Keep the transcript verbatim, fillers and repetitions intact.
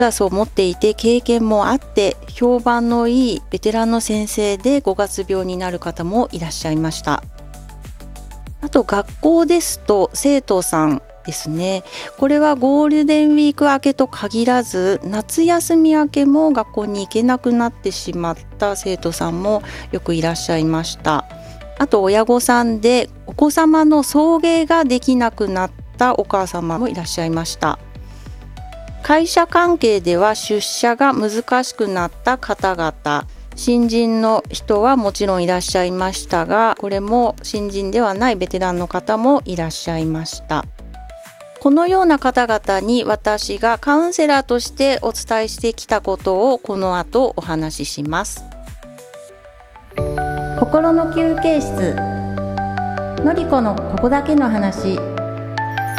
クラスを持っていて経験もあって評判のいいベテランの先生でごがつ病になる方もいらっしゃいました。あと学校ですと生徒さんですね。これはゴールデンウィーク明けと限らず夏休み明けも学校に行けなくなってしまった生徒さんもよくいらっしゃいました。あと親御さんでお子様の送迎ができなくなったお母様もいらっしゃいました。会社関係では出社が難しくなった方々、新人の人はもちろんいらっしゃいましたが、これも新人ではないベテランの方もいらっしゃいました。このような方々に私がカウンセラーとしてお伝えしてきたことをこの後お話しします。心の休憩室、のりこのここだけの話。